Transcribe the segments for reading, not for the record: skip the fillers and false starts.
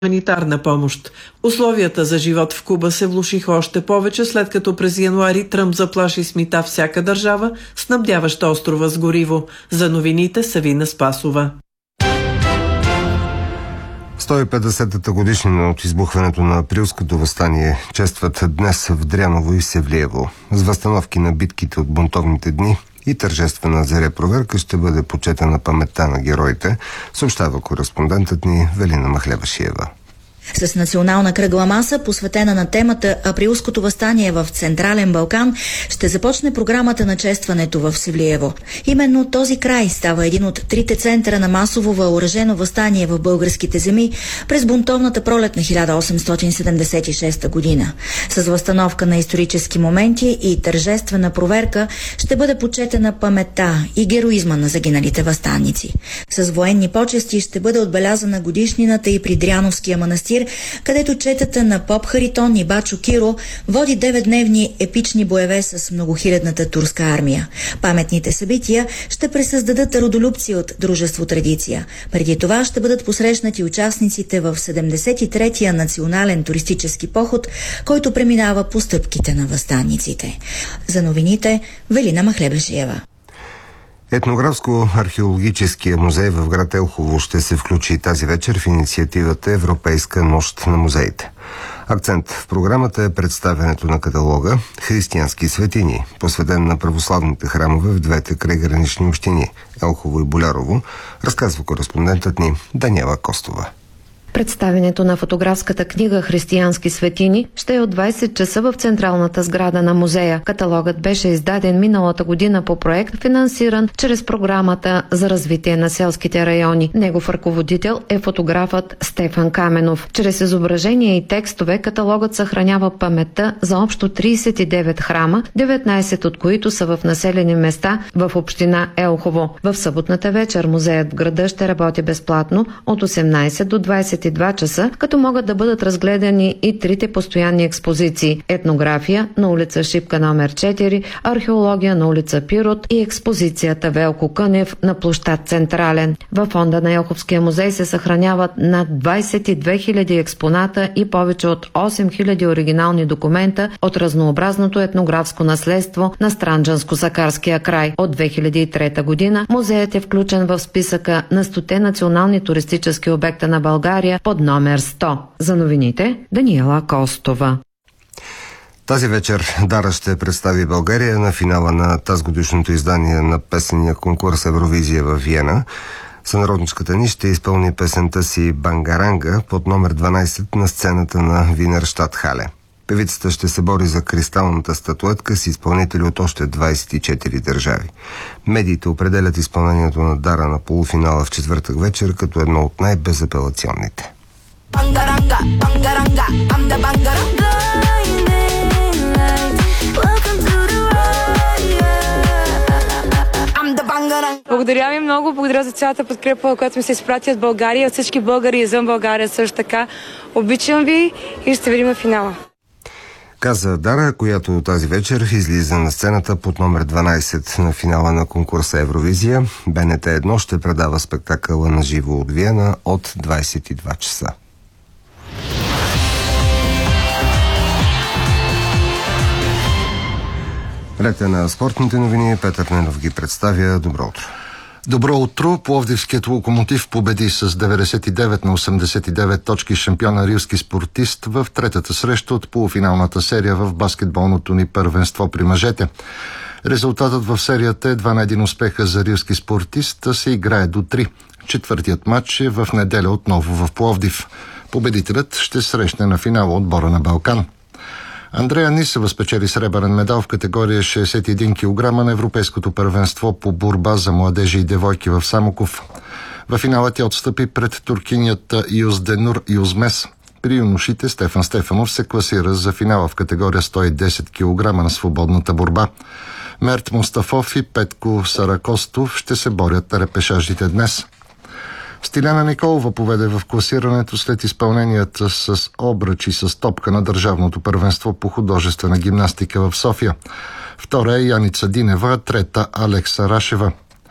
хуманитарна помощ. Условията за живот в Куба се влошиха още повече, след като през януари Тръмп заплаши с мита всяка държава, снабдяваща острова с гориво. За новините Савина Спасова. 150-та годишнина от избухването на априлското въстание честват днес в Дряново и Севлиево. С възстановки на битките от бунтовните дни и тържествена зарепроверка ще бъде почетена паметта на героите, съобщава кореспондентът ни Велина Махлебашиева. С национална кръгла маса, посветена на темата Априлското въстание в Централен Балкан, ще започне програмата на честването в Севлиево. Именно този край става един от трите центъра на масово въоръжено въстание в българските земи през бунтовната пролет на 1876 година. С възстановка на исторически моменти и тържествена проверка ще бъде почетена паметта и героизма на загиналите въстаници. С военни почести ще бъде отбелязана годишнината и при Дряновския манастир, където четата на поп Харитон и Бачо Киро води 9-дневни епични боеве с многохилядната турска армия. Паметните събития ще пресъздадат родолюбци от дружество Традиция. Преди това ще бъдат посрещнати участниците в 73-я национален туристически поход, който преминава по стъпките на въстаниците. За новините Велина Махлебашиева. Етнографско-археологическия музей в град Елхово ще се включи тази вечер в инициативата Европейска нощ на музеите. Акцент в програмата е представянето на каталога «Християнски светини», посветен на православните храмове в двете крайгранични общини – Елхово и Болярово, разказва кореспондентът ни Даниела Костова. Представянето на фотографската книга «Християнски светини» ще е от 20 часа в централната сграда на музея. Каталогът беше издаден миналата година по проект, финансиран чрез програмата за развитие на селските райони. Негов ръководител е фотографът Стефан Каменов. Чрез изображения и текстове каталогът съхранява паметта за общо 39 храма, 19 от които са в населени места в община Елхово. В съботната вечер музеят в града ще работи безплатно от 18 до 22 часа, като могат да бъдат разгледани и трите постоянни експозиции – етнография на улица Шипка номер 4, археология на улица Пирот и експозицията Велко Кънев на площад Централен. Във фонда на Елховския музей се съхраняват над 22 000 експоната и повече от 8 000 оригинални документа от разнообразното етнографско наследство на Странджанско-Сакарския край. От 2003 година музеят е включен в списъка на 100 национални туристически обекта на България под номер 100. За новините Даниела Костова. Тази вечер Дара ще представи България на финала на тазгодишното издание на песения конкурс Евровизия в Виена. Сънародничката ни ще изпълни песента си «Бангаранга» под номер 12 на сцената на Винерштат Хале. Певицата ще се бори за кристалната статуетка с изпълнители от още 24 държави. Медиите определят изпълнението на Дара на полуфинала в четвъртък вечер като едно от най-безапелационните. Благодаря ви много, благодаря за цялата подкрепа, която ми се изпрати от България, от всички българи извън България също така. Обичам ви и ще видим в финала. Каза Дара, която тази вечер излиза на сцената под номер 12 на финала на конкурса Евровизия. БНТ 1 ще предава спектакъла на живо от Виена от 22 часа. Ред на спортните новини. Петър Ненов ги представя. Добро утро. Добро утро! Пловдивският Локомотив победи с 99 на 89 точки шампиона рилски спортист в третата среща от полуфиналната серия в баскетболното ни първенство при мъжете. Резултатът в серията е 2-1 успеха за рилски спортист, а се играе до 3. Четвъртият матч е в неделя отново в Пловдив. Победителят ще срещне на финала отбора на Балкан. Андрея Нисева спечели сребърен медал в категория 61 кг на Европейското първенство по борба за младежи и девойки в Самоков. В финала тя отстъпи пред туркинята Юзденур Юзмес. При юношите Стефан Стефанов се класира за финала в категория 110 кг на свободната борба. Мерт Мустафов и Петко Саракостов ще се борят на репешажите днес. Стиляна Николова поведе в класирането след изпълненията с обръч и с топка на Държавното първенство по художествена гимнастика в София. Втора е Яница Динева, трета Алекса Рашева.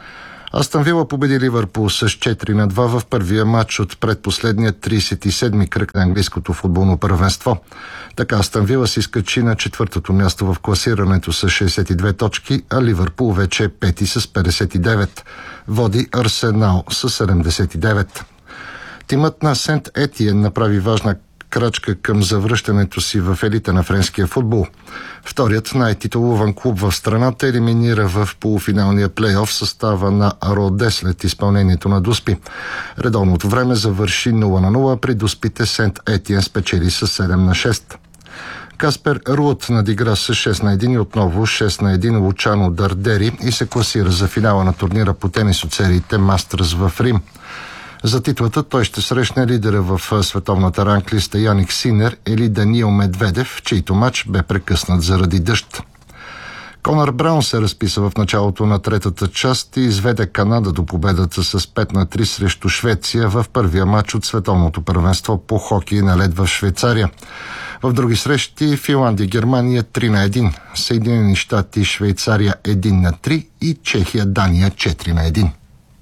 Астън Вила победи Ливърпул с 4-2 в първия матч от предпоследния 37-ми кръг на английското футболно първенство. Така Астън Вила се изкачи на четвъртото място в класирането с 62 точки, а Ливърпул вече е пети с 59. Води Арсенал с 79. Тимът на Сент Етиен направи важна крачка към завръщането си в елита на френския футбол. Вторият най-титулован клуб в страната елиминира в полуфиналния плейоф състава на Роде след изпълнението на Дуспи. Редовното време завърши 0-0, при Дуспите Сент Етиен спечели с 7-6. Каспер Руд надигра с 6-1 и отново 6-1 Лучано Дардери и се класира за финала на турнира по тенис от сериите Мастерс в Рим. За титлата той ще срещне лидера в световната ранглиста Яник Синер или Даниил Медведев, чийто матч бе прекъснат заради дъжд. Конър Браун се разписа в началото на третата част и изведе Канада до победата с 5-3 срещу Швеция в първия матч от световното първенство по хокей на лед в Швейцария. В други срещи Финландия и Германия 3-1, Съединени щати и Швейцария 1-3 и Чехия Дания 4-1.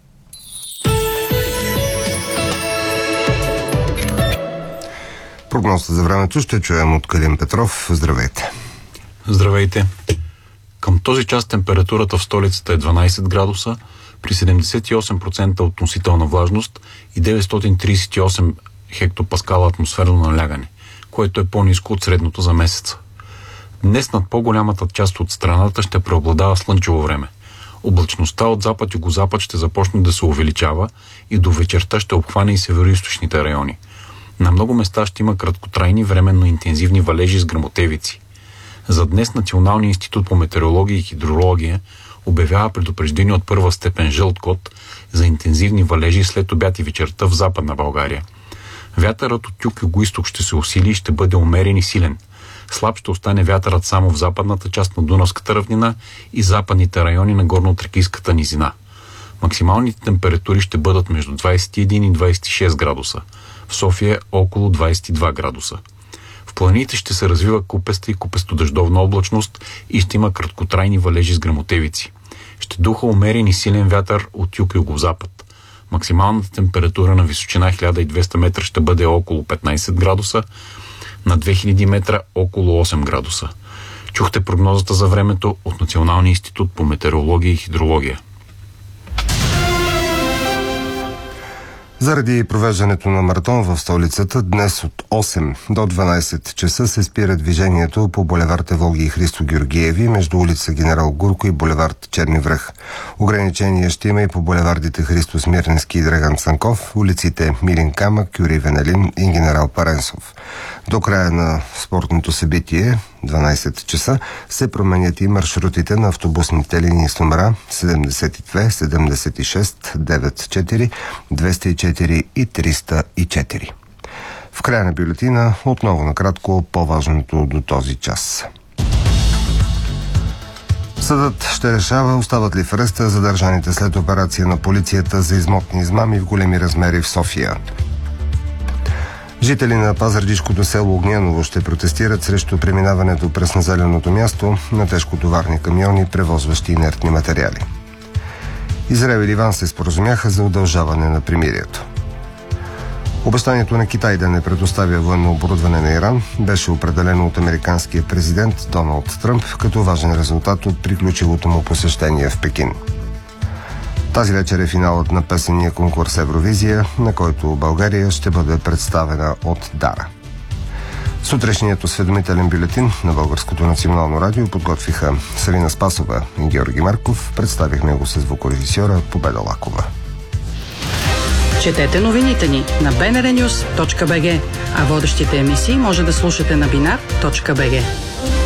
Прогнозата за времето ще чуем от Калин Петров. Здравейте! Здравейте! Към този час температурата в столицата е 12 градуса, при 78% относителна влажност и 938 хектопаскала атмосферно налягане, което е по-ниско от средното за месеца. Днес над по-голямата част от страната ще преобладава слънчево време. Облачността от запад и югозапад ще започне да се увеличава и до вечерта ще обхване и североизточните райони. На много места ще има краткотрайни временно интензивни валежи с гръмотевици. За днес Националният институт по метеорология и хидрология обявява предупреждение от първа степен жълт код за интензивни валежи след обяд и вечерта в Западна България. Вятърът от юг-югоизток ще се усили и ще бъде умерен и силен. Слаб ще остане вятърът само в западната част на Дунавската равнина и западните райони на горно-тракийската низина. Максималните температури ще бъдат между 21 и 26 градуса. В София около 22 градуса. В планините ще се развива купеста и купесто-дъждовна облачност и ще има краткотрайни валежи с гръмотевици. Ще духа умерен и силен вятър от юг-югозапад. Максималната температура на височина 1200 метра ще бъде около 15 градуса, на 2000 метра около 8 градуса. Чухте прогнозата за времето от Националния институт по метеорология и хидрология. Заради провеждането на маратон в столицата, днес от 8 до 12 часа се спира движението по булевард Евлоги и Христо Георгиеви между улица Генерал Гурко и булевард Черни връх. Ограничения ще има и по булевардите Христо Смирненски и Драган Цанков, улиците Милин Камък, Юрий Венелин и Генерал Паренсов. До края на спортното събитие, 12 часа, се променят и маршрутите на автобусните линии с номера 72, 76, 94, 204 и 304. В края на бюлетина отново накратко по-важното до този час. Съдът ще решава остават ли в ареста задържаните след операция на полицията за имотни измами в големи размери в София. Жители на пазарджишкото село Огняново ще протестират срещу преминаването през населеното място на тежкотоварни камиони, превозващи инертни материали. Израел и Ливан се споразумяха за удължаване на примирието. Обещанието на Китай да не предоставя военно оборудване на Иран беше определено от американския президент Доналд Тръмп като важен резултат от приключилото му посещение в Пекин. Тази вечер е финалът на песенния конкурс Евровизия, на който България ще бъде представена от Дара. Сутрешният осведомителен бюлетин на Българското национално радио подготвиха Савина Спасова и Георги Марков. Представихме го с звукорежисьора Победа Лакова. Четете новините ни на bnrnews.bg, а водещите емисии може да слушате на binar.bg.